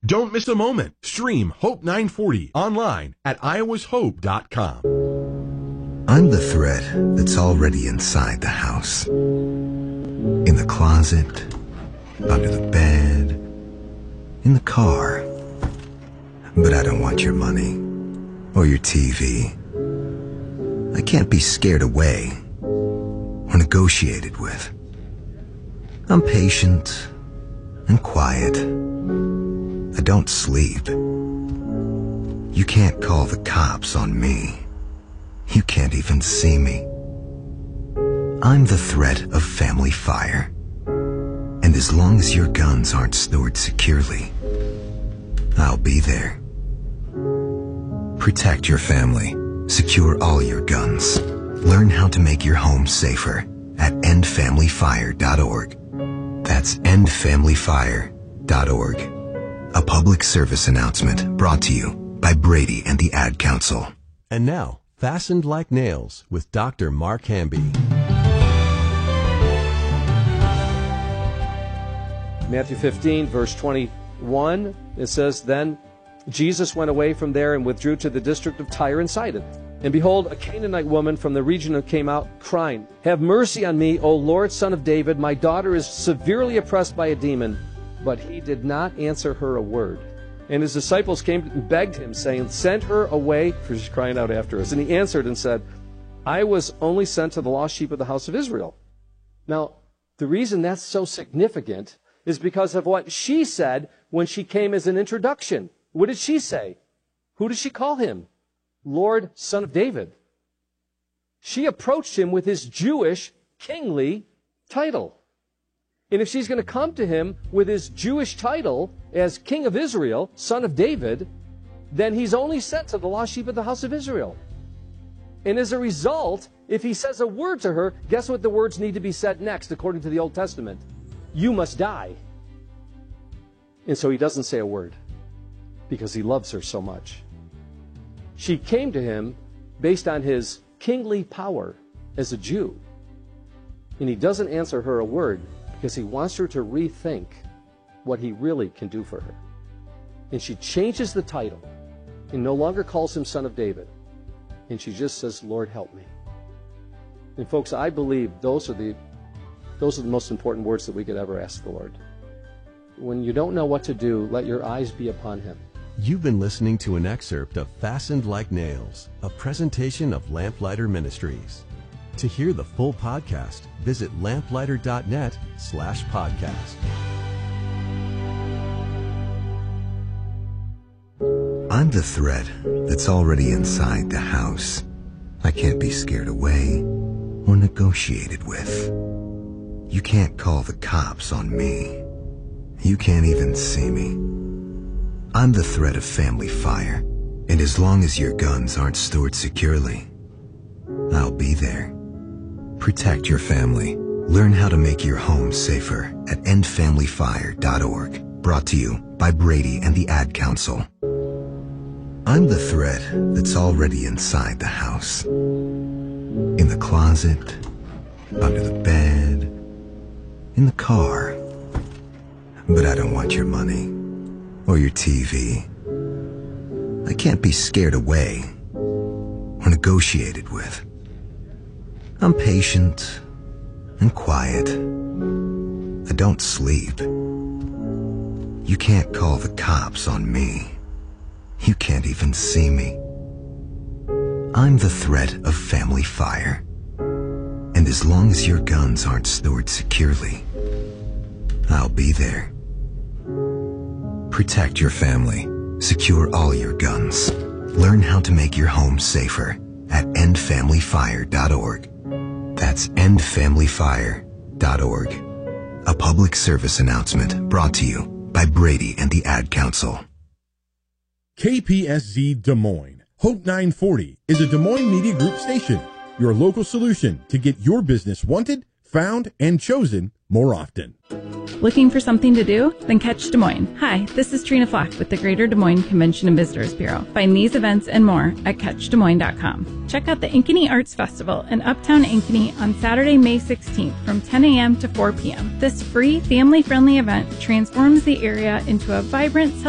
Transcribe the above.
Don't miss a moment. Stream Hope 940 online at iowashope.com. I'm the thread that's already inside the house. In the closet, under the bed, in the car. But I don't want your money or your TV. I can't be scared away or negotiated with. I'm patient and quiet. I don't sleep. You can't call the cops on me. You can't even see me. I'm the threat of family fire. And as long as your guns aren't stored securely, I'll be there. Protect your family. Secure all your guns. Learn how to make your home safer at endfamilyfire.org. That's endfamilyfire.org. A public service announcement brought to you by Brady and the Ad Council. And now, Fastened Like Nails with Dr. Mark Hamby. Matthew 15, verse 21, it says, Then Jesus went away from there and withdrew to the district of Tyre and Sidon. And behold, a Canaanite woman from the region came out, crying, Have mercy on me, O Lord, Son of David. My daughter is severely oppressed by a demon. But he did not answer her a word. And his disciples came and begged him, saying, Send her away, for she's crying out after us. And he answered and said, I was only sent to the lost sheep of the house of Israel. Now, the reason that's so significant is because of what she said when she came as an introduction. What did she say? Who did she call him? Lord, Son of David. She approached him with his Jewish kingly title. And if she's going to come to him with his Jewish title as King of Israel, Son of David, then he's only sent to the lost sheep of the house of Israel. And as a result, if he says a word to her, guess what the words need to be said next according to the Old Testament? You must die. And so he doesn't say a word because he loves her so much. She came to him based on his kingly power as a Jew. And he doesn't answer her a word because he wants her to rethink what he really can do for her. And she changes the title and no longer calls him Son of David. And she just says, Lord, help me. And folks, I believe those are the most important words that we could ever ask the Lord. When you don't know what to do, let your eyes be upon him. You've been listening to an excerpt of Fastened Like Nails, a presentation of Lamplighter Ministries. To hear the full podcast, visit lamplighter.net/podcast. I'm the thread that's already inside the house. I can't be scared away or negotiated with. You can't call the cops on me. You can't even see me. I'm the threat of family fire, and as long as your guns aren't stored securely, I'll be there. Protect your family. Learn how to make your home safer at endfamilyfire.org. Brought to you by Brady and the Ad Council. I'm the thread that's already inside the house. In the closet, under the bed, in the car. But I don't want your money or your TV. I can't be scared away or negotiated with. I'm patient and quiet. I don't sleep. You can't call the cops on me. You can't even see me. I'm the threat of family fire. And as long as your guns aren't stored securely, I'll be there. Protect your family. Secure all your guns. Learn how to make your home safer at endfamilyfire.org. That's endfamilyfire.org. A public service announcement brought to you by Brady and the Ad Council. KPSZ Des Moines. Hope 940 is a Des Moines Media Group station, your local solution to get your business wanted, found, and chosen more often. Looking for something to do? Then catch Des Moines. Hi, this is Trina Flock with the Greater Des Moines Convention and Visitors Bureau. Find these events and more at catchdesmoines.com. Check out the Ankeny Arts Festival in Uptown Ankeny on Saturday, May 16th from 10 a.m. to 4 p.m. This free, family-friendly event transforms the area into a vibrant